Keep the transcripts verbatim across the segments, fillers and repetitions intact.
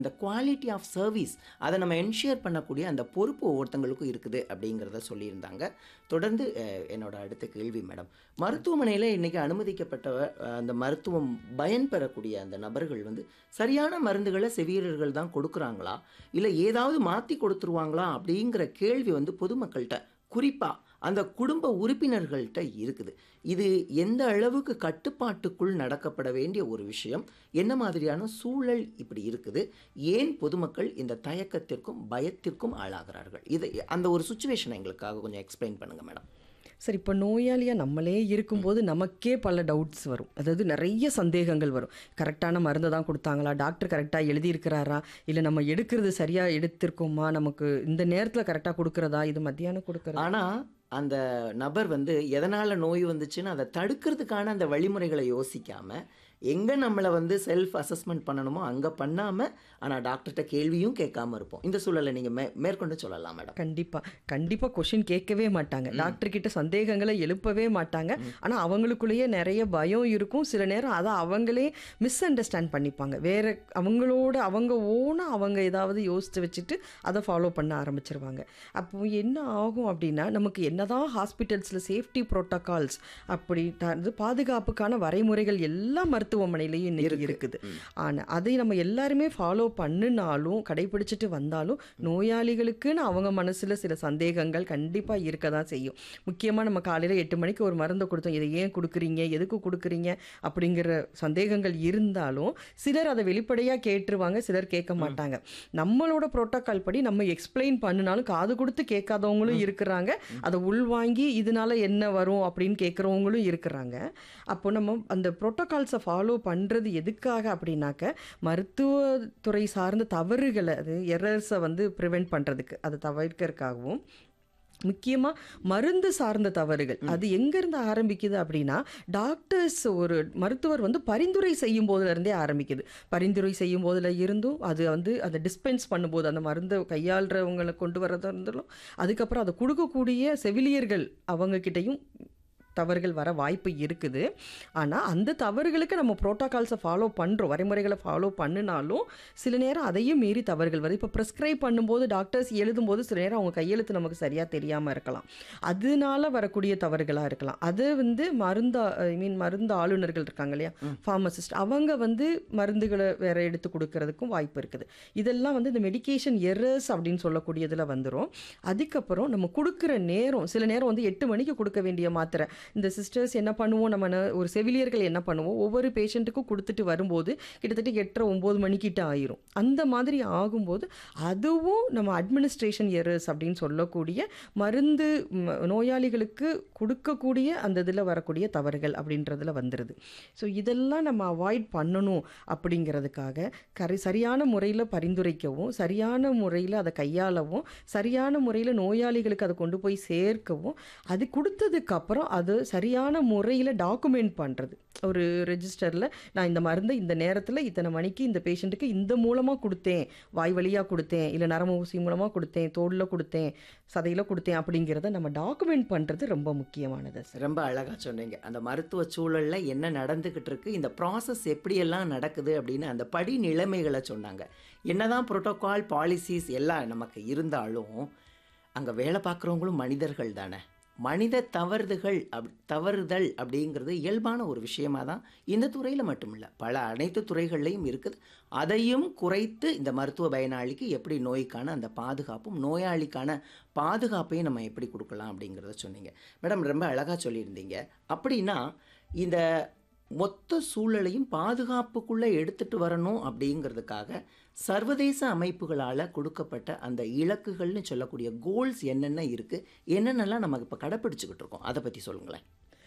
இந்த quality of service அதை நம்ம என்ஷூர் பண்ணக்கூடிய அந்த பொறுப்பு ஒவ்வொருத்தங்களுக்கும் இருக்குது அப்படிங்கிறத சொல்லியிருந்தாங்க. தொடர்ந்து அஹ், என்னோட அடுத்த கேள்வி மேடம், மருத்துவமனையில் இன்னைக்கு அனுமதிக்கப்பட்ட அஹ், அந்த மருத்துவம் பயன் பெறக்கூடிய அந்த நபர்கள் வந்து சரியான மருந்துகளை செவிலியர்கள் தான் கொடுக்குறாங்களா, இல்லை ஏதாவது மாற்றி கொடுத்துருவாங்களா அப்படிங்கிற கேள்வி வந்து பொதுமக்கள்கிட்ட, குறிப்பாக அந்த குடும்ப உறுப்பினர்கள்ட்ட இருக்குது. இது எந்த அளவுக்கு கட்டுப்பாட்டுக்குள் நடக்கப்பட வேண்டிய ஒரு விஷயம், என்ன மாதிரியான சூழல் இப்படி இருக்குது, ஏன் பொதுமக்கள் இந்த தயக்கத்திற்கும் பயத்திற்கும் ஆளாகிறார்கள், இது அந்த ஒரு சுச்சுவேஷனை எங்களுக்காக கொஞ்சம் எக்ஸ்பிளைன் பண்ணுங்க மேடம். சரி, இப்போ நோயாளியாக நம்மளே இருக்கும்போது நமக்கே பல டவுட்ஸ் வரும். அதாவது நிறைய சந்தேகங்கள் வரும். கரெக்டான மருந்து தான் கொடுத்தாங்களா, டாக்டர் கரெக்டாக எழுதியிருக்கிறாரா, இல்லை நம்ம எடுக்கிறது சரியாக எடுத்திருக்கோமா, நமக்கு இந்த நேரத்தில் கரெக்டாக கொடுக்குறதா, இது மத்தியானம் கொடுக்குறதா. ஆனால் அந்த நபர் வந்து எதனால் நோய் வந்துச்சுன்னு அதை தடுக்கிறதுக்கான அந்த வழிமுறைகளை யோசிக்காமல், எங்கே நம்மளை வந்து செல்ஃப் அசஸ்மெண்ட் பண்ணணுமோ அங்கே பண்ணாமல், ஆனால் டாக்டர்கிட்ட கேள்வியும் கேட்காம இருப்போம். இந்த சூழலை நீங்கள் மே மேற்கொண்டு சொல்லலாம் மேடம். கண்டிப்பாக கண்டிப்பாக கொஷின் கேட்கவே மாட்டாங்க, டாக்டர் கிட்ட சந்தேகங்களை எழுப்பவே மாட்டாங்க. ஆனால் அவங்களுக்குள்ளேயே நிறைய பயம் இருக்கும். சில நேரம் அதை அவங்களே மிஸ் அண்டர்ஸ்டாண்ட் பண்ணிப்பாங்க. வேற அவங்களோட அவங்க ஓனாக அவங்க ஏதாவது யோசித்து வச்சுட்டு அதை ஃபாலோ பண்ண ஆரம்பிச்சிருவாங்க. அப்போ என்ன ஆகும் அப்படின்னா, நமக்கு என்னதான் ஹாஸ்பிட்டல்ஸில் சேஃப்டி ப்ரோட்டோகால்ஸ் அப்படி த- பாதுகாப்புக்கான வரைமுறைகள் எல்லா மருத்துவமனையிலையும் இன்னைக்கு இருக்குது. ஆனால் அதை நம்ம எல்லாருமே ஃபாலோ பண்ணினாலும் கடைபிடிச்சிட்டு வந்தாலும் நோயாளிகளுக்குன்னு அவங்க மனசில் சில சந்தேகங்கள் கண்டிப்பாக இருக்க தான் செய்யும். முக்கியமாக நம்ம காலையில் எட்டு மணிக்கு ஒரு மருந்தை கொடுத்தோம், இதை ஏன் கொடுக்குறீங்க, எதுக்கு கொடுக்குறீங்க அப்படிங்கிற சந்தேகங்கள் இருந்தாலும் சிலர் அதை வெளிப்படையாக கேட்டுருவாங்க, சிலர் கேட்க மாட்டாங்க. நம்மளோட புரோட்டோகால் படி நம்ம எக்ஸ்பிளைன் பண்ணினாலும் காது கொடுத்து கேட்காதவங்களும் இருக்கிறாங்க, அதை உள்வாங்கி இதனால என்ன வரும் அப்படின்னு கேட்குறவங்களும் இருக்கிறாங்க. அப்போ நம்ம அந்த புரோட்டோகால்ஸை ஃபாலோ பண்ணுறது எதுக்காக அப்படின்னாக்க, மருத்துவத்துறை சார்ந்த தவறுகளை, அது எரர்ஸை வந்து ப்ரிவெண்ட் பண்ணுறதுக்கு, அதை தவிர்க்கிறதுக்காகவும், முக்கியமாக மருந்து சார்ந்த தவறுகள் அது எங்கேருந்து ஆரம்பிக்குது அப்படின்னா, டாக்டர்ஸ் ஒரு மருத்துவர் வந்து பரிந்துரை செய்யும் போதுலேருந்தே ஆரம்பிக்குது. பரிந்துரை செய்யும் போதுல இருந்தும், அது வந்து அதை டிஸ்பென்ஸ் பண்ணும்போது, அந்த மருந்தை கையாளுறவங்களை கொண்டு வரதா இருந்தாலும், அதுக்கப்புறம் அதை கொடுக்கக்கூடிய செவிலியர்கள் அவங்கக்கிட்டையும் தவறுகள் வர வாய்ப்பு இருக்குது. ஆனால் அந்த தவறுகளுக்கு நம்ம புரோட்டோகால்ஸை ஃபாலோ பண்ணுறோம், வரைமுறைகளை ஃபாலோ பண்ணினாலும் சில நேரம் அதையும் மீறி தவறுகள் வருது. இப்போ ப்ரிஸ்கிரைப் பண்ணும்போது டாக்டர்ஸ் எழுதும்போது சில நேரம் அவங்க கையெழுத்து நமக்கு சரியாக தெரியாமல் இருக்கலாம், அதனால வரக்கூடிய தவறுகளாக இருக்கலாம். அது வந்து மருந்து ஐ மீன் மருந்து ஆளுநர்கள் இருக்காங்க இல்லையா, ஃபார்மசிஸ்ட், அவங்க வந்து மருந்துகளை வேற எடுத்து கொடுக்கறதுக்கும் வாய்ப்பு இருக்குது. இதெல்லாம் வந்து இந்த மெடிகேஷன் எரர்ஸ் அப்படின்னு சொல்லக்கூடியதில் வந்துடும். அதுக்கப்புறம் நம்ம கொடுக்குற நேரம், சில நேரம் வந்து எட்டு மணிக்கு கொடுக்க வேண்டிய மாத்திரை, இந்த சிஸ்டர்ஸ் என்ன பண்ணுவோம், நம்ம ந- ஒரு செவிலியர்கள் என்ன பண்ணுவோம், ஒவ்வொரு பேஷண்ட்டுக்கும் கொடுத்துட்டு வரும்போது கிட்டத்தட்ட எட்டரை ஒம்பது மணிக்கிட்ட ஆயிரும். அந்த மாதிரி ஆகும்போது அதுவும் நம்ம அட்மினிஸ்ட்ரேஷன் எரர்ஸ் அப்படின்னு சொல்லக்கூடிய மருந்து ம, நோயாளிகளுக்கு கொடுக்கக்கூடிய அந்த இதில் வரக்கூடிய தவறுகள் அப்படின்றதுல வந்துடுது. ஸோ இதெல்லாம் நம்ம அவாய்ட் பண்ணணும் அப்படிங்கிறதுக்காக கரை சரியான முறையில் பரிந்துரைக்கவும், சரியான முறையில் அதை கையாளவும், சரியான முறையில் நோயாளிகளுக்கு அதை கொண்டு போய் சேர்க்கவும், அது கொடுத்ததுக்கப்புறம் அது சரியான முறையில் டாக்குமெண்ட் பண்ணுறது. ஒரு ரெஜிஸ்டரில் நான் இந்த மருந்தை இந்த நேரத்தில் இத்தனை மணிக்கு இந்த பேஷண்ட்டுக்கு இந்த மூலமாக கொடுத்தேன், வாய் வழியாக கொடுத்தேன், இல்லை நரம்பு ஊசி மூலமாக கொடுத்தேன், தோலில் கொடுத்தேன், சதையில் கொடுத்தேன் அப்படிங்கிறத நம்ம டாக்குமெண்ட் பண்ணுறது ரொம்ப முக்கியமானது சார். ரொம்ப அழகாக சொன்னீங்க. அந்த மருத்துவ சூழலில் என்ன நடந்துக்கிட்டு இருக்கு, இந்த ப்ராசஸ் எப்படியெல்லாம் நடக்குது அப்படின்னு அந்த படி நிலைமைகளை சொன்னாங்க. என்னதான் புரோட்டோகால் பாலிசிஸ் எல்லாம் நமக்கு இருந்தாலும் அங்கே வேலை பார்க்குறவங்களும் மனிதர்கள் தானே. மனித தவறுகள் அப் தவறுதல் அப்படிங்கிறது இயல்பான ஒரு விஷயமாக தான் இந்த துறையில் மட்டும் இல்லை, பல அனைத்து துறைகள்லையும் இருக்குது. அதையும் குறைத்து இந்த மருத்துவ பயனாளிக்கு எப்படி நோய்க்கான அந்த பாதுகாப்பும் நோயாளிக்கான பாதுகாப்பையும் நம்ம எப்படி கொடுக்கலாம் அப்படிங்கிறத சொன்னீங்க மேடம். ரொம்ப அழகாக சொல்லியிருந்தீங்க. அப்படின்னா இந்த மொத்த சூழலையும் பாதுகாப்புக்குள்ளே எடுத்துட்டு வரணும் அப்படிங்கிறதுக்காக சர்வதேச அமைப்புகளால் கொடுக்கப்பட்ட அந்த இலக்குகள்னு சொல்லக்கூடிய கோல்ஸ் என்னென்ன இருக்குது, என்னென்னலாம் நமக்கு இப்போ கடைப்பிடிச்சிக்கிட்டு இருக்கோம், அதை பற்றி சொல்லுங்களேன்.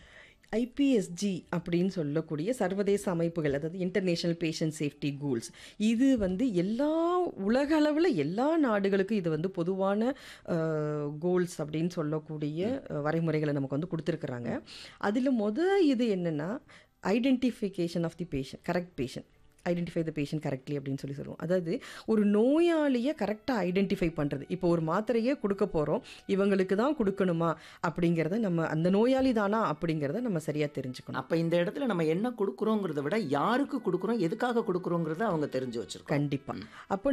ஐபிஎஸ்ஜி அப்படின்னு சொல்லக்கூடிய சர்வதேச அமைப்புகள், அதாவது இன்டர்நேஷனல் பேஷண்ட் சேஃப்டி கோல்ஸ், இது வந்து எல்லா உலக அளவில் எல்லா நாடுகளுக்கும் இது வந்து பொதுவான கோல்ஸ் அப்படின்னு சொல்லக்கூடிய அஹ், வரைமுறைகளை நமக்கு வந்து கொடுத்துருக்குறாங்க. அதில் முத இது என்னென்னா identification of the patient, correct patient. Identify the patient correctly அப்படின்னு சொல்லி சொல்லுவோம். அதாவது ஒரு நோயாளியை கரெக்டாக ஐடென்டிஃபை பண்ணுறது. இப்போ ஒரு மாத்திரையே கொடுக்க போகிறோம், இவங்களுக்கு தான் கொடுக்கணுமா அப்படிங்கிறத நம்ம அந்த நோயாளி தானா அப்படிங்கிறத நம்ம சரியாக தெரிஞ்சுக்கணும். அப்போ இந்த இடத்துல நம்ம என்ன கொடுக்குறோங்கிறத விட யாருக்கு கொடுக்குறோம், எதுக்காக கொடுக்குறோங்கிறத அவங்க தெரிஞ்சு வச்சிருக்கோம். கண்டிப்பாக. அப்போ